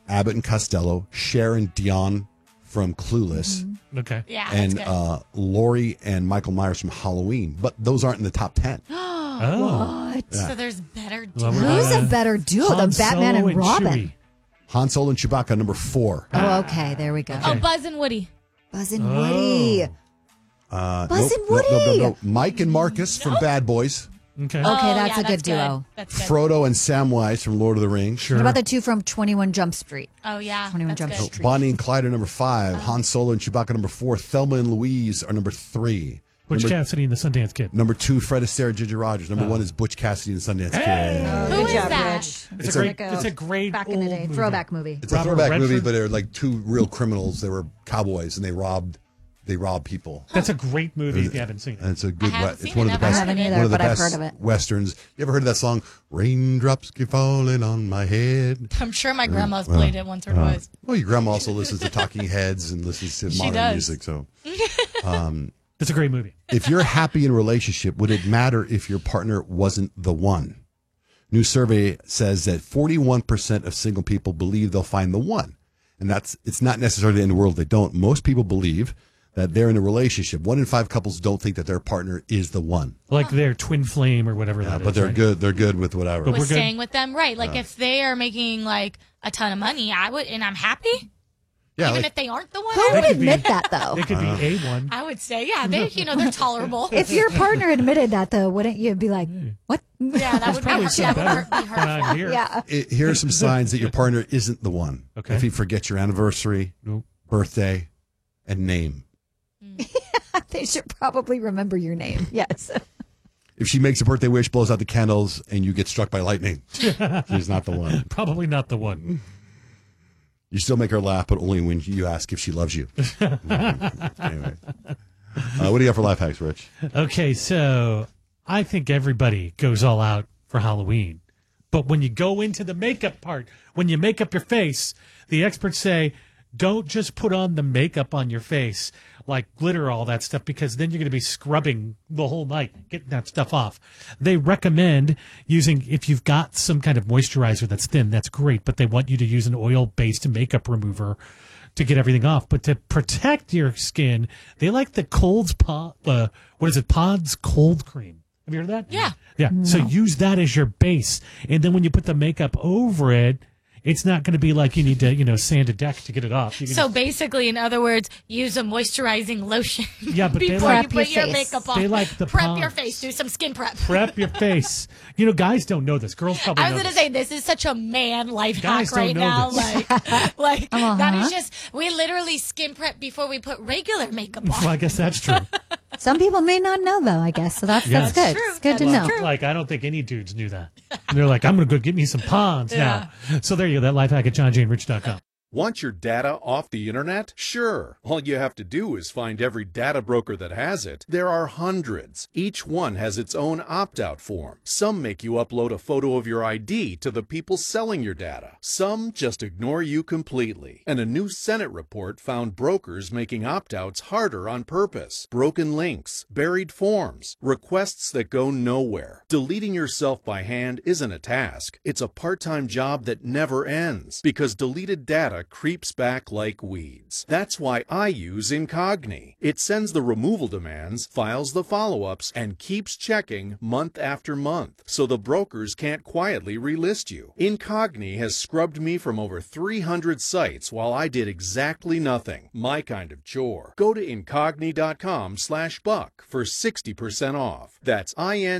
Abbott and Costello, Cher and Dion from Clueless. Mm-hmm. Okay. Yeah. And Laurie and Michael Myers from Halloween. But those aren't in the top 10. Oh. What? Yeah. So there's better Well, duos. Who's a better duo than Batman and Robin? Chewie. Han Solo and Chewbacca, number 4. Oh, okay. There we go. Oh, Buzz and Woody. Buzz and Woody. Buzz and Nope. Woody. Mike and Marcus from Bad Boys. Okay. Okay, that's a good duo. That's good. Frodo and Samwise from Lord of the Rings. Sure. What about the two from 21 Jump Street? Oh, yeah. 21 that's Jump good. Street. Bonnie and Clyde are number 5. Han Solo and Chewbacca, number 4. Thelma and Louise are number 3. Butch Cassidy and the Sundance Kid. Number 2, Fred Astaire, Ginger Rogers. Number 1 is Butch Cassidy and the Sundance Kid. Who Good is job, that? Rich. It's a great back in the day old movie. throwback movie. It's a Robert throwback movie, Redford? but they're like two real criminals. They were cowboys, and they robbed people. That's a great movie if you haven't seen And it. it's a good. I haven't It's seen one it, of the never best. heard of it. I haven't either, one of the but I've best heard of it. westerns. You ever heard of that song? Raindrops keep falling on my head. I'm sure my grandma's played it once or twice. Well, your grandma also listens to Talking Heads and listens to She modern does. music. So, It's a great movie. if you're happy in a relationship, would it matter if your partner wasn't the one? New survey says that 41% of single people believe they'll find the one. And it's not necessarily in the world they don't. Most people believe that they're in a relationship. 1 in 5 couples don't think that their partner is the one. Like their twin flame or whatever that is. But they're right? good. They're good with whatever. But Was we're good. staying with them, right? Like if they are making like a ton of money, I would, and I'm happy. Yeah, Even like- if they aren't the one, Who I would would, admit that, though? They could be A1. I would say, yeah, they're tolerable. If your partner admitted that, though, wouldn't you be like, what? Yeah, that would be Probably some better be when hurtful. I'm here. Yeah. Here are some signs that your partner isn't the one. Okay. If he forgets your anniversary, Nope. birthday, and name. They should probably remember your name. Yes. If she makes a birthday wish, blows out the candles, and you get struck by lightning, she's not the one. Probably not the one. You still make her laugh, but only when you ask if she loves you. Anyway. What do you got for life hacks, Rich? Okay, so I think everybody goes all out for Halloween. But when you go into the makeup part, when you make up your face, the experts say, don't just put on the makeup on your face, like glitter, all that stuff, because then you're going to be scrubbing the whole night, getting that stuff off. They recommend using, if you've got some kind of moisturizer that's thin, that's great, but they want you to use an oil-based makeup remover to get everything off. But to protect your skin, they like the Pods Cold Cream. Have you heard of that? Yeah. Yeah. So use that as your base. And then when you put the makeup over it, it's not going to be like you need to, sand a deck to get it off. You can So basically, in other words, use a moisturizing lotion Yeah, but they before like- you put your Prep your face. makeup on. They like the prep your Pods. face. Do some skin prep. prep your face. Guys don't know this. Girls probably I know was going to this. say, this is such a man life Guys hack right don't know now. this. Like that is just, we literally skin prep before we put regular makeup on. Well, I guess that's true. Some people may not know, though, I guess. So that's Yes. good. True. It's good to That's know. true. Like, I don't think any dudes knew that. And they're like, I'm going to go get me some Ponds now. So there you go. That life hack at johnjanerich.com. Want your data off the internet? Sure. All you have to do is find every data broker that has it. There are hundreds. Each one has its own opt-out form. Some make you upload a photo of your ID to the people selling your data. Some just ignore you completely. And a new Senate report found brokers making opt-outs harder on purpose. Broken links, buried forms, requests that go nowhere. Deleting yourself by hand isn't a task. It's a part-time job that never ends because deleted data creeps back like weeds. That's why I use Incogni. It sends the removal demands, files the follow-ups, and keeps checking month after month, so the brokers can't quietly relist you. Incogni has scrubbed me from over 300 sites while I did exactly nothing. My kind of chore. Go to Incogni.com/buck for 60% off. That's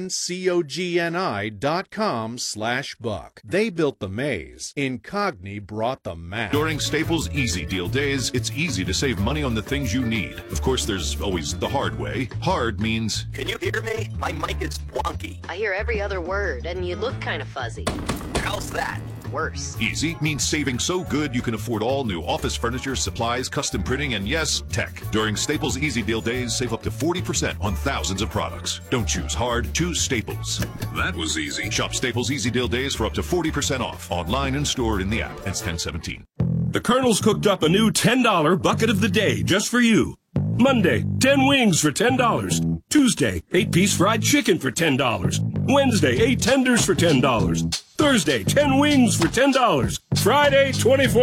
INCOGNI.com/buck. They built the maze. Incogni brought the map. During Staples Easy Deal Days, it's easy to save money on the things you need. Of course, there's always the hard way. Hard means Can you hear me? My mic is wonky. I hear every other word, and you look kind of fuzzy. How's that? Worse. easy means saving so good you can afford all new office furniture, supplies, custom printing, and yes, tech. During Staples Easy Deal Days, save up to 40% on thousands of products. Don't choose hard, choose Staples. That was easy. Shop Staples Easy Deal Days for up to 40% off, online and stored in the app. It's 10/17. The Colonel's cooked up a new $10 bucket of the day just for you. Monday, 10 wings for $10. Tuesday, 8-piece fried chicken for $10. Wednesday, 8 tenders for $10. Thursday, 10 wings for $10. Friday, 24